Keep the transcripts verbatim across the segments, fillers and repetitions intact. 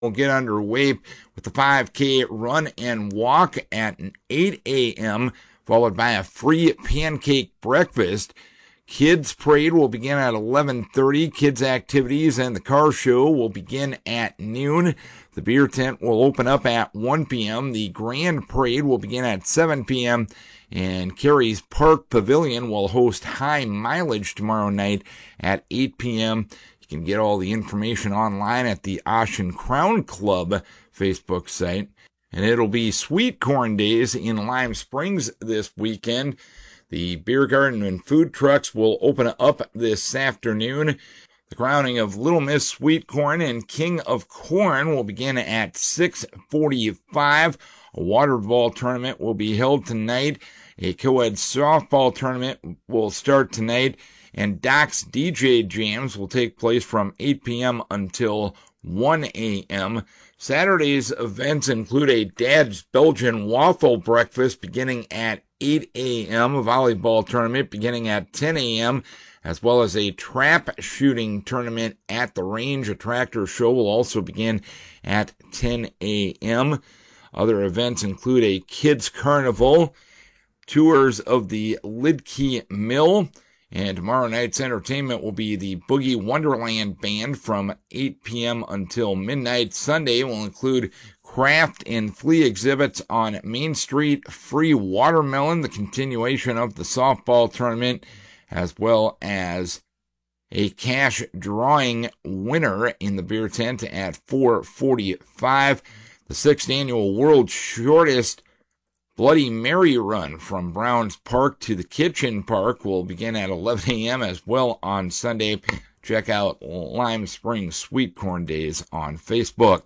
will get underway with the five K run and walk at eight a.m., followed by a free pancake breakfast. Kids Parade will begin at eleven thirty. Kids Activities and the Car Show will begin at noon. The beer tent will open up at one p.m. The Grand Parade will begin at seven p.m. And Carey's Park Pavilion will host High Mileage tomorrow night at eight p.m. You can get all the information online at the Ocean Crown Club Facebook site. And it'll be Sweet Corn Days in Lime Springs this weekend. The beer garden and food trucks will open up this afternoon. The crowning of Little Miss Sweet Corn and King of Corn will begin at six forty-five. A water ball tournament will be held tonight. A co-ed softball tournament will start tonight. And Doc's D J Jams will take place from eight p.m. until one a.m. Saturday's events include a Dad's Belgian Waffle Breakfast beginning at eight a.m., a volleyball tournament beginning at ten a.m., as well as a trap shooting tournament at the range. A tractor show will also begin at ten a.m. Other events include a kids carnival, tours of the Lidkey Mill, and tomorrow night's entertainment will be the Boogie Wonderland Band from eight p.m. until midnight. Sunday will include craft and flea exhibits on Main Street, free watermelon, the continuation of the softball tournament, as well as a cash drawing winner in the beer tent at four forty-five. The sixth annual World's Shortest Bloody Mary Run from Browns Park to the Kitchen Park will begin at eleven a.m. as well on Sunday. Check out Lime Springs Sweet Corn Days on Facebook.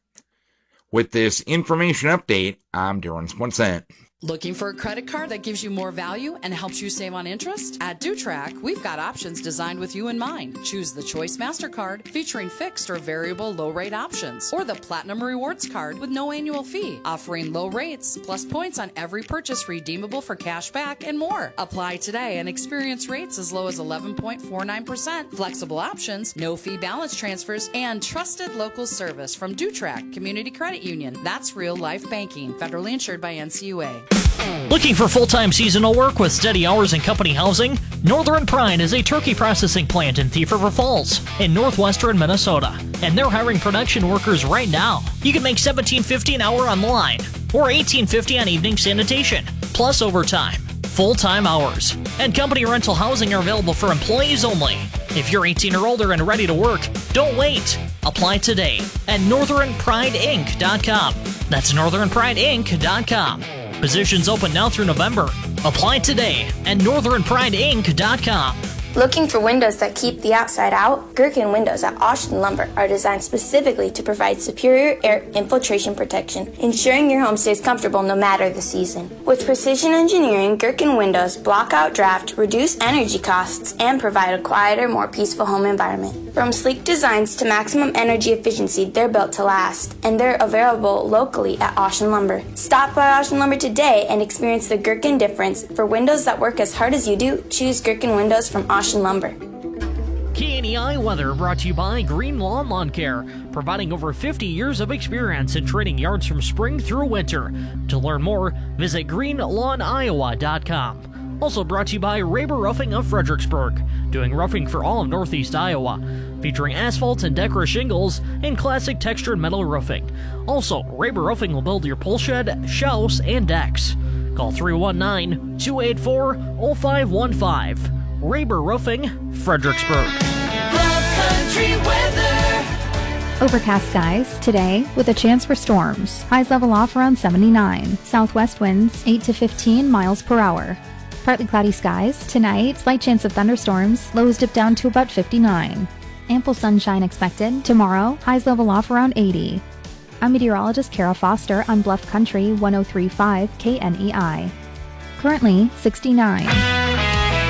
With this information update, I'm Darren Swenson. Looking for a credit card that gives you more value and helps you save on interest? At DuTrack, we've got options designed with you in mind. Choose the Choice MasterCard featuring fixed or variable low-rate options, or the Platinum Rewards Card with no annual fee, offering low rates plus points on every purchase redeemable for cash back and more. Apply today and experience rates as low as eleven point four nine percent. Flexible options, no fee balance transfers, and trusted local service from DuTrack Community Credit Union. That's real life banking. Federally insured by N C U A. Looking for full-time seasonal work with steady hours and company housing? Northern Pride is a turkey processing plant in Thief River Falls in northwestern Minnesota, and they're hiring production workers right now. You can make seventeen fifty an hour on the line or eighteen fifty on evening sanitation, plus overtime. Full-time hours and company rental housing are available for employees only. If you're eighteen or older and ready to work, don't wait. Apply today at northern pride inc dot com. That's northern pride inc dot com. Positions open now through November. Apply today at northern pride inc dot com. Looking for windows that keep the outside out? Gherkin Windows at Austin Lumber are designed specifically to provide superior air infiltration protection, ensuring your home stays comfortable no matter the season. With precision engineering, Gherkin Windows block out draft, reduce energy costs, and provide a quieter, more peaceful home environment. From sleek designs to maximum energy efficiency, they're built to last, and they're available locally at Austin Lumber. Stop by Austin Lumber today and experience the Gherkin difference. For windows that work as hard as you do, choose Gherkin Windows from Austin Lumber. K N E I weather brought to you by Green Lawn Lawn Care, providing over fifty years of experience in treating yards from spring through winter. To learn more, visit green lawn iowa dot com. Also brought to you by Raber Roofing of Fredericksburg, doing roofing for all of Northeast Iowa, featuring asphalt and Decra shingles and classic textured metal roofing. Also, Raber Roofing will build your pole shed, shelves, and decks. Call three one nine, two eight four, zero five one five. Raber Roofing, Fredericksburg. Love Country weather. Overcast skies today with a chance for storms. Highs level off around seventy-nine. Southwest winds eight to fifteen miles per hour. Partly cloudy skies tonight. Slight chance of thunderstorms. Lows dip down to about fifty-nine. Ample sunshine expected. Tomorrow, highs level off around eighty. I'm meteorologist Kara Foster on Bluff Country one oh three point five K N E I. Currently sixty-nine.